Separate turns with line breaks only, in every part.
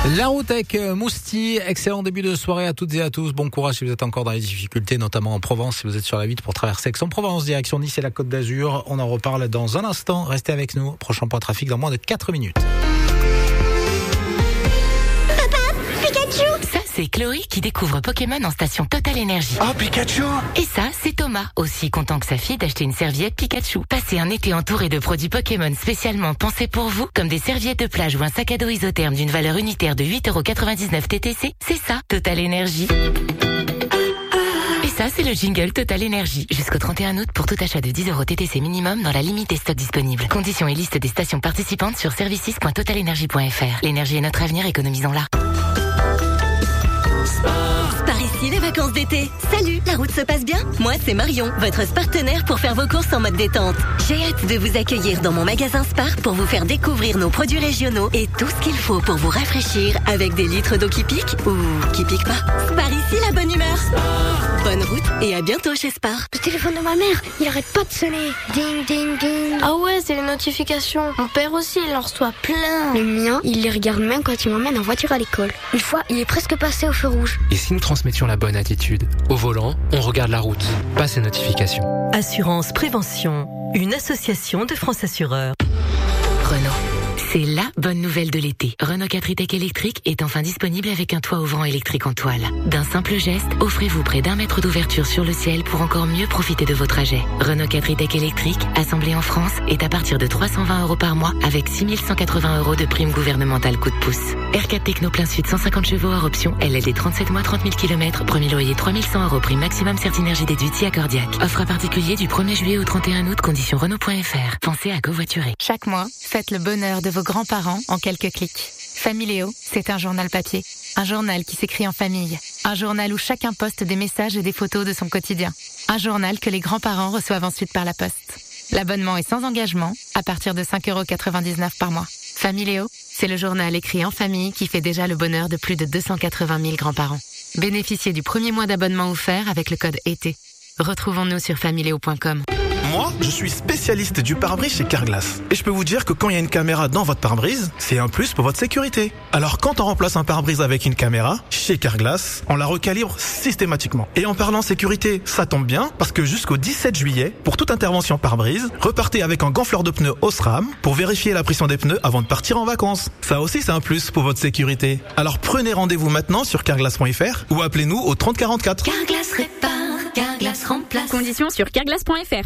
La route avec Mousti, excellent début de soirée à toutes et à tous. Bon courage si vous êtes encore dans les difficultés, notamment en Provence, si vous êtes sur la 8 pour traverser Aix-en-Provence, direction Nice et la Côte d'Azur. On en reparle dans un instant. Restez avec nous. Prochain point trafic dans moins de 4 minutes.
C'est Chloé qui découvre Pokémon en station Total Energy.
Oh, Pikachu!
Et ça, c'est Thomas, aussi content que sa fille d'acheter une serviette Pikachu. Passez un été entouré de produits Pokémon spécialement pensés pour vous, comme des serviettes de plage ou un sac à dos isotherme d'une valeur unitaire de 8,99€ TTC. C'est ça, Total Energy. Et ça, c'est le jingle Total Energy. Jusqu'au 31 août pour tout achat de 10€ TTC minimum dans la limite des stocks disponibles. Conditions et liste des stations participantes sur services.totalenergy.fr. L'énergie est notre avenir, économisons-la.
Par ici, les vacances d'été. Salut, la route se passe bien? Moi, c'est Marion, votre partenaire pour faire vos courses en mode détente. J'ai hâte de vous accueillir dans mon magasin Spar pour vous faire découvrir nos produits régionaux et tout ce qu'il faut pour vous rafraîchir avec des litres d'eau qui piquent ou qui piquent pas. Spar ici, la bonne humeur. Bonne route et à bientôt chez Spar.
Le téléphone de ma mère, il arrête pas de sonner. Ding, ding, ding. Ah ouais, c'est les notifications. Mon père aussi, il en reçoit plein. Le mien, il les regarde même quand il m'emmène en voiture à l'école. Une fois, il est presque passé au feu rouge.
Et si nous transmettions la bonne attitude? Au volant, on regarde la route, pas ses notifications.
Assurance Prévention, une association de France Assureurs.
Renault. C'est la bonne nouvelle de l'été. Renault 4 e-Tech électrique est enfin disponible avec un toit ouvrant électrique en toile. D'un simple geste, offrez-vous près d'1 mètre d'ouverture sur le ciel pour encore mieux profiter de vos trajets. Renault 4 e-Tech électrique, assemblé en France, est à partir de 320€ par mois avec 6180€ de prime gouvernementale coup de pouce. R4 Techno plein sud 150 chevaux hors option, LLD 37 mois 30 000 km, premier loyer 3100€, prime maximum Certinergie déduite si accordiaque. Offre à particulier du 1er juillet au 31 août, conditions Renault.fr. Pensez à covoiturer.
Chaque mois, faites le bonheur de vos grands-parents en quelques clics. Familéo, c'est un journal papier. Un journal qui s'écrit en famille. Un journal où chacun poste des messages et des photos de son quotidien. Un journal que les grands-parents reçoivent ensuite par la poste. L'abonnement est sans engagement, à partir de 5,99€ par mois. Familéo, c'est le journal écrit en famille qui fait déjà le bonheur de plus de 280 000 grands-parents. Bénéficiez du premier mois d'abonnement offert avec le code ET. Retrouvons-nous sur familéo.com.
Moi, je suis spécialiste du pare-brise chez Carglass. Et je peux vous dire que quand il y a une caméra dans votre pare-brise, c'est un plus pour votre sécurité. Alors quand on remplace un pare-brise avec une caméra, chez Carglass, on la recalibre systématiquement. Et en parlant sécurité, ça tombe bien, parce que jusqu'au 17 juillet, pour toute intervention pare-brise, repartez avec un gonfleur de pneus Osram pour vérifier la pression des pneus avant de partir en vacances. Ça aussi, c'est un plus pour votre sécurité. Alors prenez rendez-vous maintenant sur carglass.fr ou appelez-nous au 30 44.
Carglass répare, Carglass remplace.
Conditions sur carglass.fr.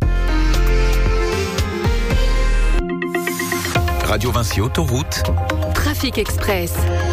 Radio Vinci Autoroute.
Trafic Express.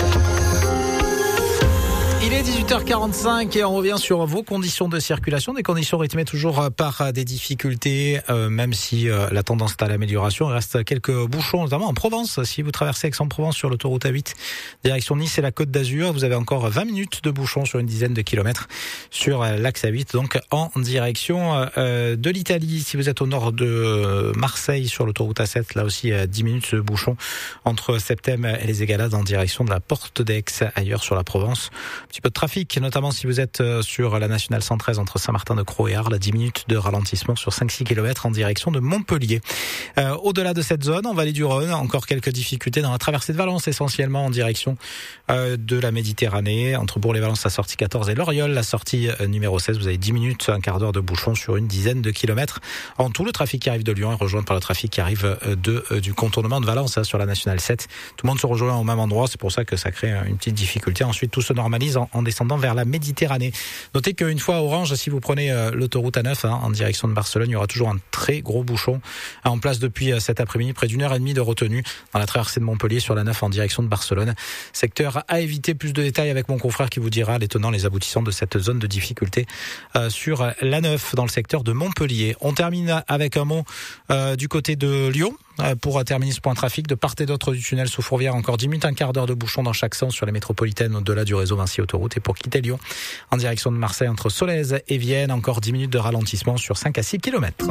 Il est 18h45 et on revient sur vos conditions de circulation, des conditions rythmées toujours par des difficultés, même si la tendance est à l'amélioration. Il reste quelques bouchons, notamment en Provence. Si vous traversez Aix-en-Provence sur l'autoroute A8, direction Nice et la Côte d'Azur, vous avez encore 20 minutes de bouchons sur une dizaine de kilomètres sur l'axe A8, donc en direction de l'Italie. Si vous êtes au nord de Marseille sur l'autoroute A7, là aussi 10 minutes de bouchons entre Septem et les Égalades en direction de la Porte d'Aix. Ailleurs sur la Provence, un petit peu de trafic, notamment si vous êtes sur la nationale 113 entre Saint-Martin-de-Crau et Arles, 10 minutes de ralentissement sur 5-6 km en direction de Montpellier. Au-delà de cette zone, en vallée du Rhône, encore quelques difficultés dans la traversée de Valence, essentiellement en direction de la Méditerranée, entre Bourg-les-Valence, la sortie 14 et Loriol, la sortie numéro 16. Vous avez 10 minutes, un quart d'heure de bouchon sur une dizaine de kilomètres. En tout, le trafic qui arrive de Lyon est rejoint par le trafic qui arrive du contournement de Valence sur la nationale 7. Tout le monde se rejoint au même endroit, c'est pour ça que ça crée une petite difficulté. Ensuite, tout se normalise en descendant vers la Méditerranée. Notez qu'une fois à Orange, si vous prenez l'autoroute A9 en direction de Barcelone, il y aura toujours un très gros bouchon en place depuis cet après-midi, près d'1h30 de retenue dans la traversée de Montpellier sur la 9 en direction de Barcelone. Secteur à éviter. Plus de détails avec mon confrère qui vous dira les tenants, les aboutissants de cette zone de difficulté sur la 9 dans le secteur de Montpellier. On termine avec un mot du côté de Lyon. Pour terminer ce point trafic, de part et d'autre du tunnel sous Fourvière, encore 10 minutes, un quart d'heure de bouchon dans chaque sens sur les métropolitaines au-delà du réseau Vinci Autoroute. Et pour quitter Lyon, en direction de Marseille, entre Solèze et Vienne, encore 10 minutes de ralentissement sur 5 à 6 km.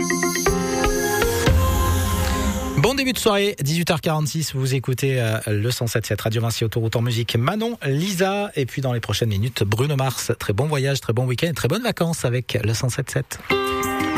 Bon début de soirée, 18h46, vous écoutez le 107.7 Radio Vinci Autoroute en musique. Manon, Lisa, et puis dans les prochaines minutes, Bruno Mars. Très bon voyage, très bon week-end, très bonnes vacances avec le 107.7.